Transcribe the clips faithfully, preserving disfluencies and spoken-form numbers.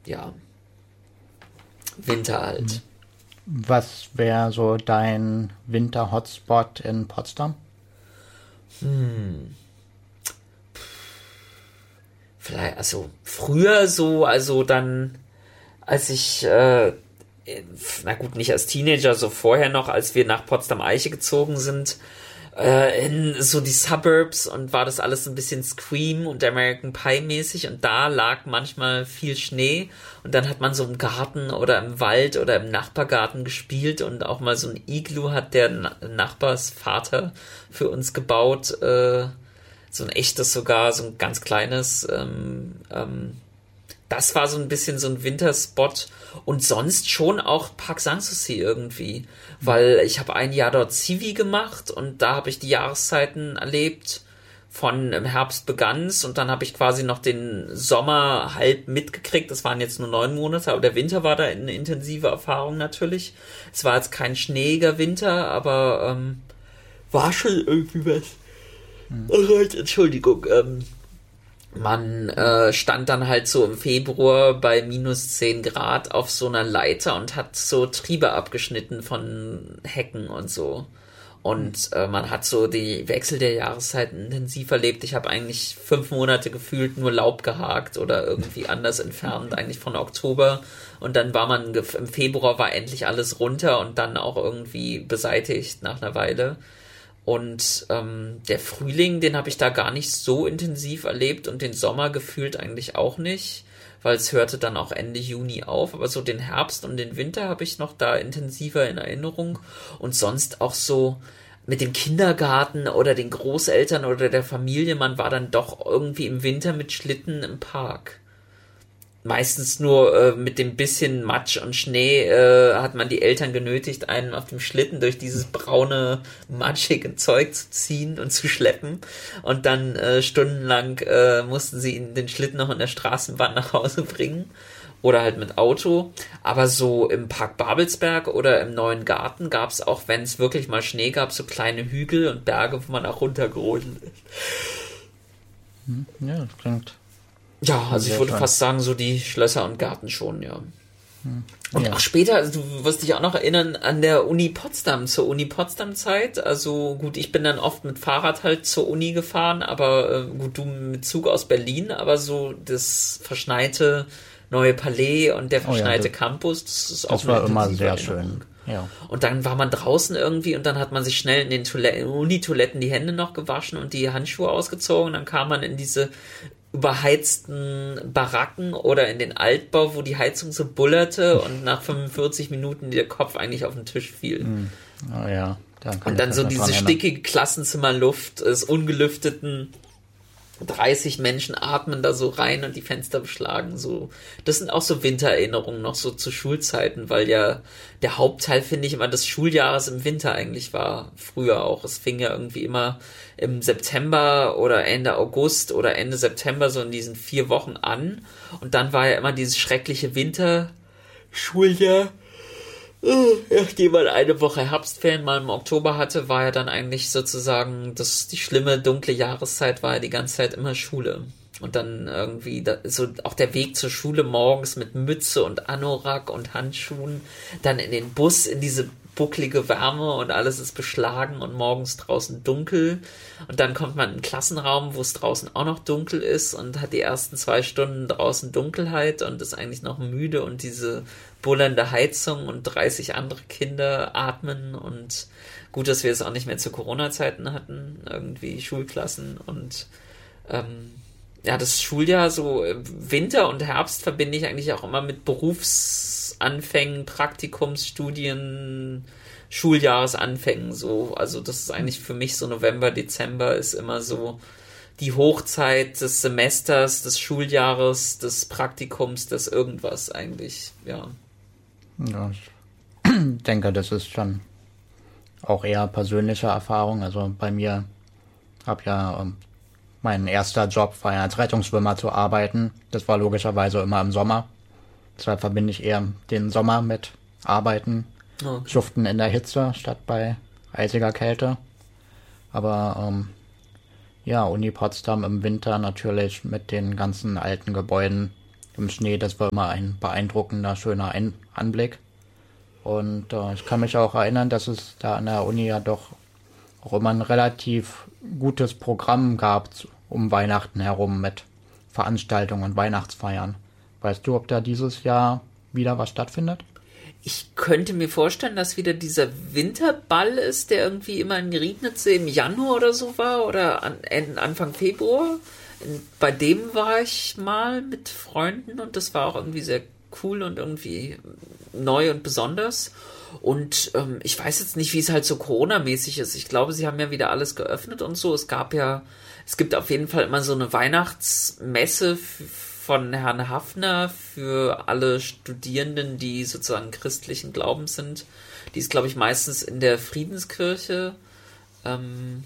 ja, Winter halt. Was wäre so dein Winter-Hotspot in Potsdam? Hm. Vielleicht, also früher so, also dann, als ich, äh, na gut, nicht als Teenager, so vorher noch, als wir nach Potsdam-Eiche gezogen sind, äh, in so die Suburbs und war das alles ein bisschen Scream und American Pie mäßig und da lag manchmal viel Schnee und dann hat man so im Garten oder im Wald oder im Nachbargarten gespielt und auch mal so ein Iglu hat der Na- Nachbarsvater für uns gebaut, äh, so ein echtes sogar, so ein ganz kleines, ähm, ähm, das war so ein bisschen so ein Winterspot und sonst schon auch Park Sanssouci irgendwie, weil ich habe ein Jahr dort Zivi gemacht und da habe ich die Jahreszeiten erlebt, von im Herbst begann's und dann habe ich quasi noch den Sommer halb mitgekriegt, das waren jetzt nur neun Monate, aber der Winter war da eine intensive Erfahrung natürlich. Es war jetzt kein schneeiger Winter, aber ähm, war schon irgendwie was. Hm. Oh, Entschuldigung, ähm, man äh, stand dann halt so im Februar bei minus zehn Grad auf so einer Leiter und hat so Triebe abgeschnitten von Hecken und so. Und äh, man hat so die Wechsel der Jahreszeiten intensiv erlebt. Ich habe eigentlich fünf Monate gefühlt nur Laub gehakt oder irgendwie anders entfernt, eigentlich von Oktober. Und dann war man, ge- im Februar war endlich alles runter und dann auch irgendwie beseitigt nach einer Weile. Und ähm, der Frühling, den habe ich da gar nicht so intensiv erlebt und den Sommer gefühlt eigentlich auch nicht, weil es hörte dann auch Ende Juni auf. Aber so den Herbst und den Winter habe ich noch da intensiver in Erinnerung. Und sonst auch so mit dem Kindergarten oder den Großeltern oder der Familie, man war dann doch irgendwie im Winter mit Schlitten im Park. Meistens nur äh, mit dem bisschen Matsch und Schnee äh, hat man die Eltern genötigt, einen auf dem Schlitten durch dieses braune, matschige Zeug zu ziehen und zu schleppen. Und dann äh, stundenlang äh, mussten sie ihn, den Schlitten noch in der Straßenbahn nach Hause bringen. Oder halt mit Auto. Aber so im Park Babelsberg oder im Neuen Garten gab es auch, wenn es wirklich mal Schnee gab, so kleine Hügel und Berge, wo man auch runtergerodelt ist. Ja, das klingt... Ja, also Sehr ich würde schön. fast sagen, so die Schlösser und Garten schon, ja. Hm. Und Ja. auch später, also du wirst dich auch noch erinnern an der Uni Potsdam, zur Uni Potsdam-Zeit. Also gut, ich bin dann oft mit Fahrrad halt zur Uni gefahren, aber äh, gut, du mit Zug aus Berlin, aber so das verschneite Neue Palais und der Oh ja, verschneite das- Campus, das ist auch Das war eine immer intensive sehr Erinnerung. schön. Ja. Und dann war man draußen irgendwie und dann hat man sich schnell in den Toiletten, Uni-Toiletten die Hände noch gewaschen und die Handschuhe ausgezogen. Und dann kam man in diese überheizten Baracken oder in den Altbau, wo die Heizung so bullerte und nach fünfundvierzig Minuten der Kopf eigentlich auf den Tisch fiel. Hm. Oh ja. Da kann Und ich dann mich so noch diese dran erinnern. stickige Klassenzimmerluft des ungelüfteten, dreißig Menschen atmen da so rein und die Fenster beschlagen so. Das sind auch so Wintererinnerungen noch so zu Schulzeiten, weil ja der Hauptteil, finde ich, immer des Schuljahres im Winter eigentlich war. Früher auch. Es fing ja irgendwie immer im September oder Ende August oder Ende September so in diesen vier Wochen an. Und dann war ja immer dieses schreckliche Winterschuljahr. Nachdem man eine Woche Herbstferien mal im Oktober hatte, war ja dann eigentlich sozusagen das, die schlimme, dunkle Jahreszeit war ja die ganze Zeit immer Schule. Und dann irgendwie, da, so auch der Weg zur Schule morgens mit Mütze und Anorak und Handschuhen, dann in den Bus, in diese bucklige Wärme und alles ist beschlagen und morgens draußen dunkel. Und dann kommt man in den Klassenraum, wo es draußen auch noch dunkel ist und hat die ersten zwei Stunden draußen Dunkelheit und ist eigentlich noch müde und diese bullernde Heizung und dreißig andere Kinder atmen und gut, dass wir es auch nicht mehr zu Corona-Zeiten hatten, irgendwie Schulklassen und ähm, ja, das Schuljahr, so Winter und Herbst verbinde ich eigentlich auch immer mit Berufsanfängen, Praktikums, Studien, Schuljahresanfängen, so. Also das ist eigentlich für mich so November, Dezember ist immer so die Hochzeit des Semesters, des Schuljahres, des Praktikums, des irgendwas eigentlich, ja. Ja, ich denke, das ist schon auch eher persönliche Erfahrung. Also bei mir habe ja ähm, mein erster Job war ja als Rettungsschwimmer zu arbeiten. Das war logischerweise immer im Sommer. Deshalb verbinde ich eher den Sommer mit Arbeiten, Okay. Schuften in der Hitze statt bei eisiger Kälte. Aber ähm, ja, Uni Potsdam im Winter natürlich mit den ganzen alten Gebäuden im Schnee, das war immer ein beeindruckender, schöner ein Anblick. Und äh, ich kann mich auch erinnern, dass es da an der Uni ja doch auch immer ein relativ gutes Programm gab um Weihnachten herum mit Veranstaltungen und Weihnachtsfeiern. Weißt du, ob da dieses Jahr wieder was stattfindet? Ich könnte mir vorstellen, dass wieder dieser Winterball ist, der irgendwie immer in Griebnitze im Januar oder so war oder an, Anfang Februar. Bei dem war ich mal mit Freunden und das war auch irgendwie sehr cool und irgendwie neu und besonders. Und ähm, ich weiß jetzt nicht, wie es halt so Corona-mäßig ist. Ich glaube, sie haben ja wieder alles geöffnet und so. Es gab ja, es gibt auf jeden Fall immer so eine Weihnachtsmesse von Herrn Haffner für alle Studierenden, die sozusagen christlichen Glaubens sind. Die ist, glaube ich, meistens in der Friedenskirche. Ähm,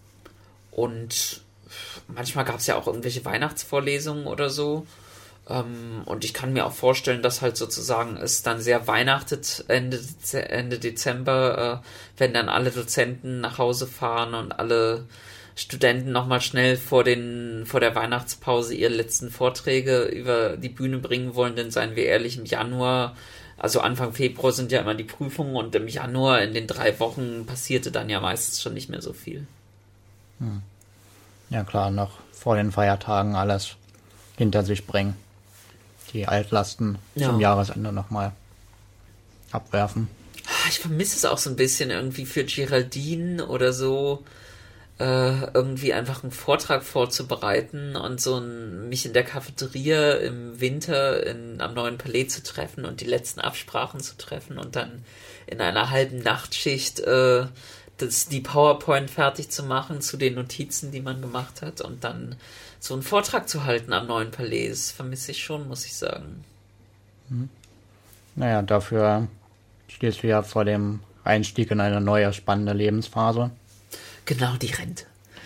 und manchmal gab es ja auch irgendwelche Weihnachtsvorlesungen oder so. Ähm, und ich kann mir auch vorstellen, dass halt sozusagen es dann sehr weihnachtet Ende, Ende Dezember, äh, wenn dann alle Dozenten nach Hause fahren und alle Studenten nochmal schnell vor den vor der Weihnachtspause ihre letzten Vorträge über die Bühne bringen wollen, denn seien wir ehrlich, im Januar, also Anfang Februar sind ja immer die Prüfungen und im Januar in den drei Wochen passierte dann ja meistens schon nicht mehr so viel. Hm. Ja klar, noch vor den Feiertagen alles hinter sich bringen. Die Altlasten ja. zum Jahresende nochmal abwerfen. Ich vermisse es auch so ein bisschen irgendwie für Geraldine oder so, äh, irgendwie einfach einen Vortrag vorzubereiten und so ein, mich in der Cafeteria im Winter in, am Neuen Palais zu treffen und die letzten Absprachen zu treffen und dann in einer halben Nachtschicht äh, das, die PowerPoint fertig zu machen zu den Notizen, die man gemacht hat und dann so einen Vortrag zu halten am Neuen Palais. Das vermisse ich schon, muss ich sagen. Hm. Naja, dafür stehst du ja vor dem Einstieg in eine neue, spannende Lebensphase. Genau, die Rente.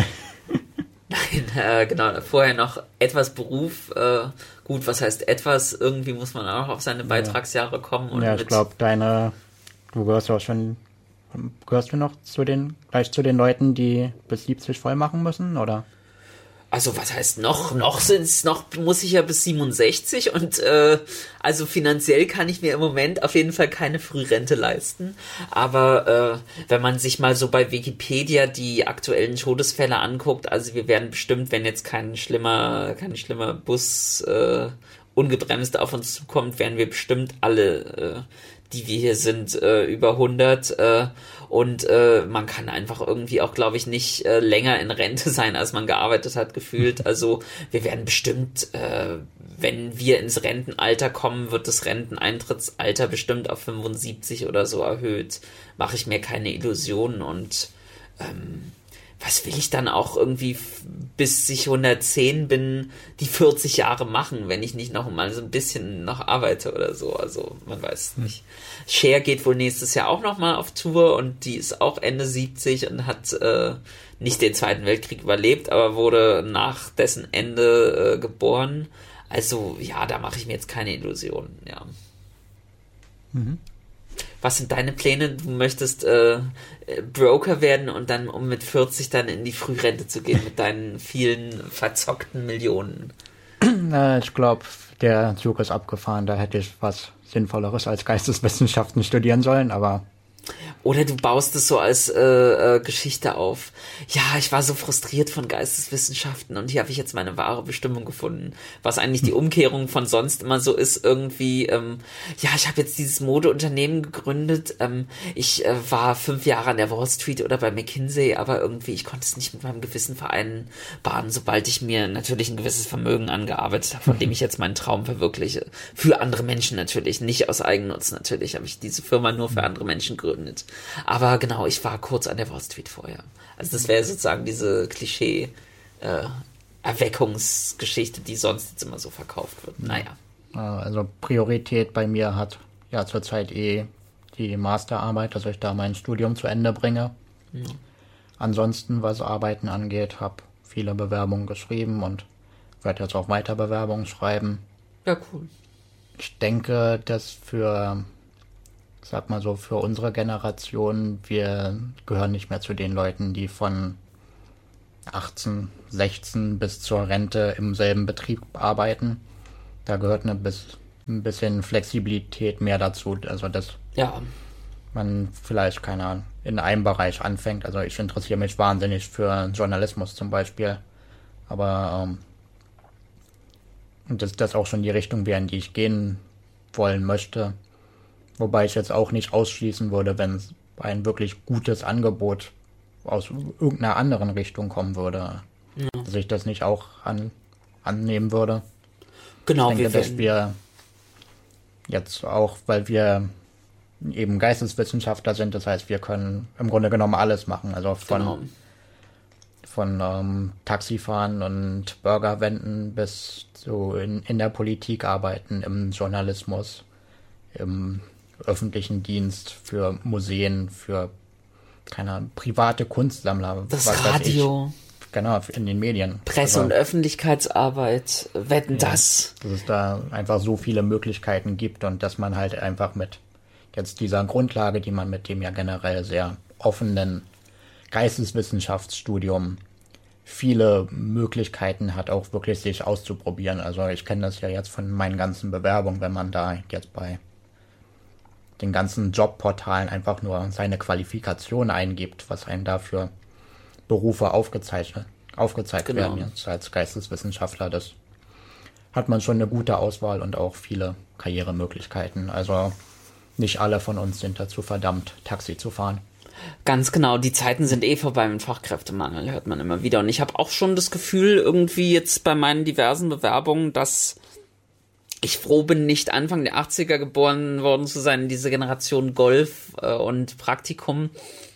Nein, äh, genau, vorher noch etwas Beruf. Äh, gut, was heißt etwas? Irgendwie muss man auch auf seine Beitragsjahre kommen. Und ja, ich glaube, deine, du gehörst auch schon, gehörst du noch zu den, gleich zu den Leuten, die bis siebzig voll machen müssen, oder? Also was heißt noch? Noch sind's, noch muss ich ja bis siebenundsechzig und äh, also finanziell kann ich mir im Moment auf jeden Fall keine Frührente leisten. Aber äh, wenn man sich mal so bei Wikipedia die aktuellen Todesfälle anguckt, also wir werden bestimmt, wenn jetzt kein schlimmer, kein schlimmer Bus äh, ungebremst auf uns zukommt, werden wir bestimmt alle, äh, die wir hier sind, äh, über hundert. Äh, und äh, man kann einfach irgendwie auch, glaube ich, nicht äh, länger in Rente sein, als man gearbeitet hat, gefühlt. Also wir werden bestimmt, äh, wenn wir ins Rentenalter kommen, wird das Renteneintrittsalter bestimmt auf fünfundsiebzig oder so erhöht. Mache ich mir keine Illusionen. Und ähm, was will ich dann auch irgendwie, f- bis ich hundertzehn bin, die vierzig Jahre machen, wenn ich nicht noch mal so ein bisschen noch arbeite oder so. Also man weiß es nicht. Cher geht wohl nächstes Jahr auch noch mal auf Tour und die ist auch Ende siebzig und hat äh, nicht den Zweiten Weltkrieg überlebt, aber wurde nach dessen Ende äh, geboren. Also ja, da mache ich mir jetzt keine Illusionen, ja. Mhm. Was sind deine Pläne? Du möchtest äh, Broker werden und dann, um mit vierzig dann in die Frührente zu gehen mit deinen vielen verzockten Millionen. Na, ich glaube, der Zug ist abgefahren. Da hätte ich was Sinnvolleres als Geisteswissenschaften studieren sollen, aber... Oder du baust es so als äh, äh, Geschichte auf. Ja, ich war so frustriert von Geisteswissenschaften und hier habe ich jetzt meine wahre Bestimmung gefunden. Was eigentlich die Umkehrung von sonst immer so ist, irgendwie, ähm, ja, ich habe jetzt dieses Modeunternehmen gegründet. Ähm, ich äh, war fünf Jahre an der Wall Street oder bei McKinsey, aber irgendwie, ich konnte es nicht mit meinem Gewissen vereinbaren, sobald ich mir natürlich ein gewisses Vermögen angearbeitet habe, von dem ich jetzt meinen Traum verwirkliche. Für andere Menschen natürlich, nicht aus Eigennutz natürlich, habe ich diese Firma nur für andere Menschen gegründet. Aber genau, ich war kurz an der Wall Street vorher. Also das wäre sozusagen diese Klischee äh, Erweckungsgeschichte, die sonst jetzt immer so verkauft wird. Naja. Also Priorität bei mir hat ja zurzeit eh die Masterarbeit, dass ich da mein Studium zu Ende bringe. Mhm. Ansonsten, was Arbeiten angeht, habe viele Bewerbungen geschrieben und werde jetzt auch weiter Bewerbungen schreiben. Ja, cool. Ich denke, dass für... sag mal so, für unsere Generation, wir gehören nicht mehr zu den Leuten, die von achtzehn, sechzehn bis zur Rente im selben Betrieb arbeiten. Da gehört eine bis, ein bisschen Flexibilität mehr dazu. Also dass ja. man vielleicht, keine Ahnung, in einem Bereich anfängt. Also ich interessiere mich wahnsinnig für Journalismus zum Beispiel. Aber ähm, dass das auch schon die Richtung wäre, in die ich gehen wollen möchte. Wobei ich jetzt auch nicht ausschließen würde, wenn ein wirklich gutes Angebot aus irgendeiner anderen Richtung kommen würde, ja. dass ich das nicht auch an, annehmen würde. Genau, ich denke, wir dass wir jetzt auch, weil wir eben Geisteswissenschaftler sind, das heißt, wir können im Grunde genommen alles machen, also von, genau. von ähm, Taxifahren und Burgerwenden bis zu in, in der Politik arbeiten, im Journalismus, im öffentlichen Dienst, für Museen, für keine Ahnung, private Kunstsammler. Das was Radio. Weiß ich. Genau, in den Medien. Presse- also, und Öffentlichkeitsarbeit, wetten ja, das. Dass es da einfach so viele Möglichkeiten gibt und dass man halt einfach mit jetzt dieser Grundlage, die man mit dem ja generell sehr offenen Geisteswissenschaftsstudium viele Möglichkeiten hat, auch wirklich sich auszuprobieren. Also ich kenne das ja jetzt von meinen ganzen Bewerbungen, wenn man da jetzt bei den ganzen Jobportalen einfach nur seine Qualifikation eingibt, was einem dafür Berufe aufgezeichnet, aufgezeigt genau. werden jetzt als Geisteswissenschaftler. Das hat man schon eine gute Auswahl und auch viele Karrieremöglichkeiten. Also nicht alle von uns sind dazu verdammt, Taxi zu fahren. Ganz genau, die Zeiten sind eh vorbei mit Fachkräftemangel, hört man immer wieder. Und ich habe auch schon das Gefühl, irgendwie jetzt bei meinen diversen Bewerbungen, dass ich froh bin, nicht Anfang der achtziger geboren worden zu sein, diese Generation Golf äh, und Praktikum,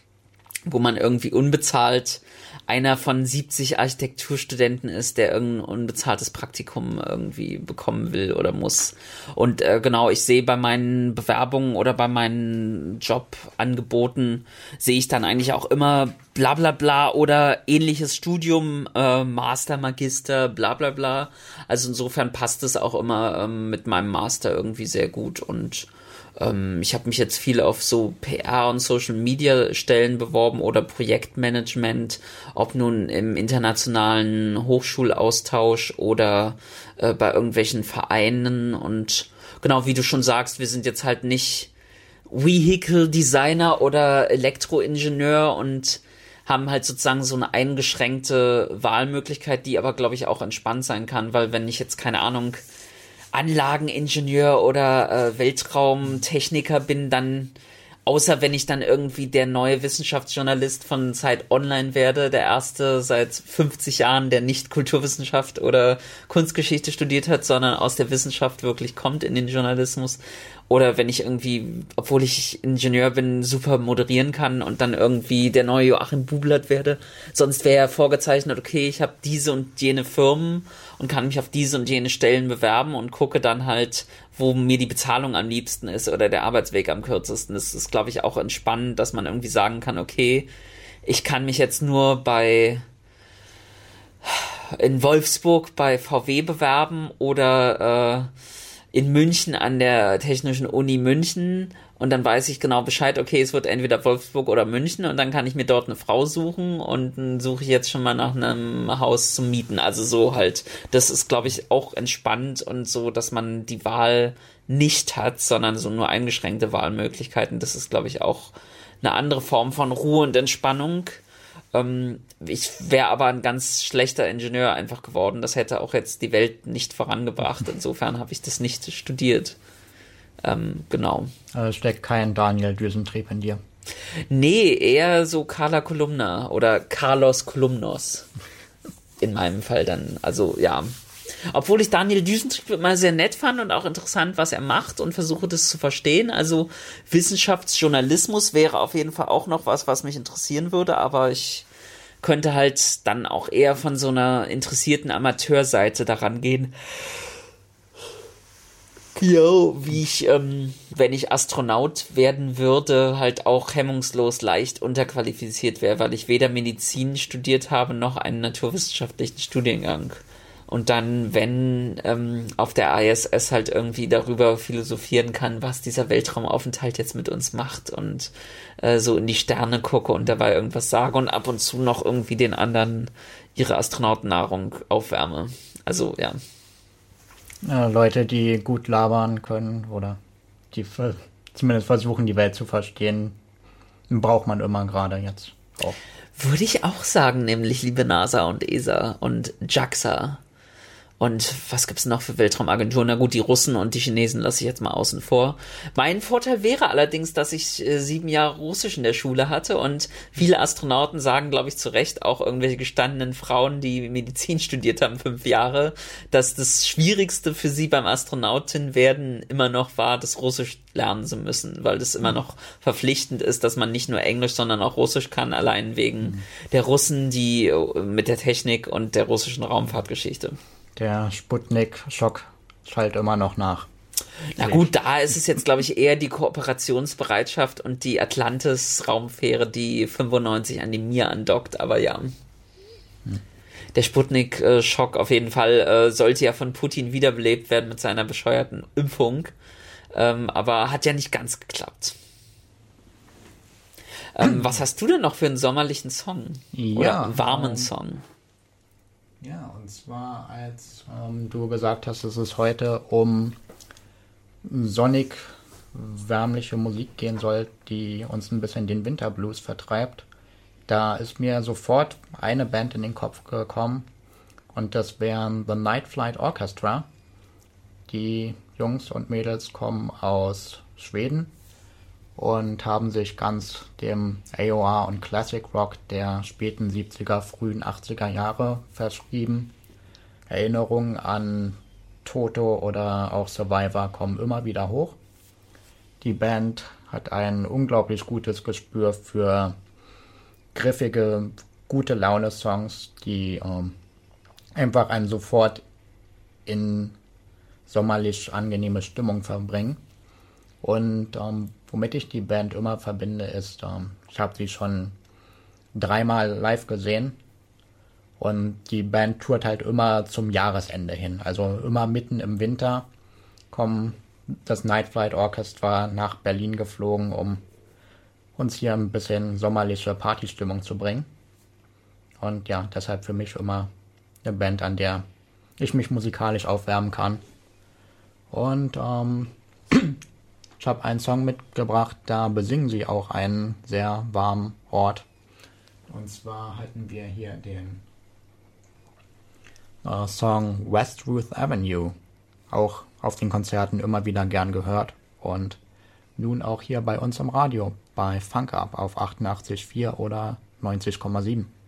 wo man irgendwie unbezahlt einer von siebzig Architekturstudenten ist, der irgendein unbezahltes Praktikum irgendwie bekommen will oder muss. Und äh, genau, ich sehe bei meinen Bewerbungen oder bei meinen Jobangeboten, sehe ich dann eigentlich auch immer bla bla bla oder ähnliches Studium, äh, Master, Magister, bla bla bla. Also insofern passt es auch immer ähm, mit meinem Master irgendwie sehr gut und ich habe mich jetzt viel auf so P R und Social Media Stellen beworben oder Projektmanagement, ob nun im internationalen Hochschulaustausch oder äh, bei irgendwelchen Vereinen. Und genau, wie du schon sagst, wir sind jetzt halt nicht Vehicle Designer oder Elektroingenieur und haben halt sozusagen so eine eingeschränkte Wahlmöglichkeit, die aber, glaube ich, auch entspannt sein kann, weil wenn ich jetzt, keine Ahnung, Anlageningenieur oder äh, Weltraumtechniker bin, dann, außer wenn ich dann irgendwie der neue Wissenschaftsjournalist von Zeit Online werde, der erste seit fünfzig Jahren, der nicht Kulturwissenschaft oder Kunstgeschichte studiert hat, sondern aus der Wissenschaft wirklich kommt in den Journalismus. Oder wenn ich irgendwie, obwohl ich Ingenieur bin, super moderieren kann und dann irgendwie der neue Joachim Bublatt werde. Sonst wäre ja vorgezeichnet, okay, ich habe diese und jene Firmen und kann mich auf diese und jene Stellen bewerben und gucke dann halt, wo mir die Bezahlung am liebsten ist oder der Arbeitsweg am kürzesten. Das ist, glaube ich, auch entspannend, dass man irgendwie sagen kann, okay, ich kann mich jetzt nur bei in Wolfsburg bei V W bewerben oder äh, in München an der Technischen Uni München und dann weiß ich genau Bescheid, okay, es wird entweder Wolfsburg oder München und dann kann ich mir dort eine Frau suchen und dann suche ich jetzt schon mal nach einem Haus zum Mieten. Also so halt, das ist, glaube ich, auch entspannt und so, dass man die Wahl nicht hat, sondern so nur eingeschränkte Wahlmöglichkeiten. Das ist, glaube ich, auch eine andere Form von Ruhe und Entspannung. Ähm, ich wäre aber ein ganz schlechter Ingenieur einfach geworden. Das hätte auch jetzt die Welt nicht vorangebracht. Insofern habe ich das nicht studiert. Ähm, genau. Also steckt kein Daniel Düsentrieb in dir. Nee, eher so Carla Kolumna oder Carlos Kolumnos. In meinem Fall dann. Also ja. Obwohl ich Daniel Düsentrieb immer sehr nett fand und auch interessant, was er macht und versuche das zu verstehen. Also Wissenschaftsjournalismus wäre auf jeden Fall auch noch was, was mich interessieren würde, aber ich könnte halt dann auch eher von so einer interessierten Amateurseite daran gehen. Ja, wie ich, ähm, wenn ich Astronaut werden würde, halt auch hemmungslos leicht unterqualifiziert wäre, weil ich weder Medizin studiert habe, noch einen naturwissenschaftlichen Studiengang. Und dann, wenn ähm, auf der I S S halt irgendwie darüber philosophieren kann, was dieser Weltraumaufenthalt jetzt mit uns macht und äh, so in die Sterne gucke und dabei irgendwas sage und ab und zu noch irgendwie den anderen ihre Astronautennahrung aufwärme. Also, ja. Ja, Leute, die gut labern können oder die ver- zumindest versuchen, die Welt zu verstehen, braucht man immer gerade jetzt auch. Würde ich auch sagen, nämlich liebe NASA und E S A und JAXA. Und was gibt's noch für Weltraumagenturen? Na gut, die Russen und die Chinesen lasse ich jetzt mal außen vor. Mein Vorteil wäre allerdings, dass ich äh, sieben Jahre Russisch in der Schule hatte und viele Astronauten sagen, glaube ich, zu Recht, auch irgendwelche gestandenen Frauen, die Medizin studiert haben, fünf Jahre, dass das Schwierigste für sie beim Astronautin werden immer noch war, das Russisch lernen zu müssen, weil das immer noch verpflichtend ist, dass man nicht nur Englisch, sondern auch Russisch kann, allein wegen mhm. der Russen, die äh, mit der Technik und der russischen Raumfahrtgeschichte. Der Sputnik-Schock schallt immer noch nach. Na gut, da ist es jetzt, glaube ich, eher die Kooperationsbereitschaft und die Atlantis-Raumfähre, die fünfundneunzig an die Mir andockt, aber ja. Hm. Der Sputnik-Schock auf jeden Fall äh, sollte ja von Putin wiederbelebt werden mit seiner bescheuerten Impfung, ähm, aber hat ja nicht ganz geklappt. Ähm, was hast du denn noch für einen sommerlichen Song? Ja, oder einen warmen ähm, Song? Ja, und zwar als ähm, du gesagt hast, dass es heute um sonnig wärmliche Musik gehen soll, die uns ein bisschen den Winterblues vertreibt. Da ist mir sofort eine Band in den Kopf gekommen und das wären The Night Flight Orchestra. Die Jungs und Mädels kommen aus Schweden und haben sich ganz dem A O R und Classic Rock der späten siebziger, frühen achtziger Jahre verschrieben. Erinnerungen an Toto oder auch Survivor kommen immer wieder hoch. Die Band hat ein unglaublich gutes Gespür für griffige, gute Laune-Songs, die ähm, einfach einen sofort in sommerlich angenehme Stimmung verbringen. Und ähm, womit ich die Band immer verbinde, ist, ähm, ich habe sie schon dreimal live gesehen und die Band tourt halt immer zum Jahresende hin. Also immer mitten im Winter kommen das Night Flight Orchestra nach Berlin geflogen, um uns hier ein bisschen sommerliche Partystimmung zu bringen. Und ja, deshalb für mich immer eine Band, an der ich mich musikalisch aufwärmen kann. Und ähm, ich habe einen Song mitgebracht, da besingen sie auch einen sehr warmen Ort. Und zwar hatten wir hier den äh, Song West Ruth Avenue, auch auf den Konzerten immer wieder gern gehört. Und nun auch hier bei uns im Radio, bei Funk Up auf achtundachtzig Komma vier oder neunzig Komma sieben.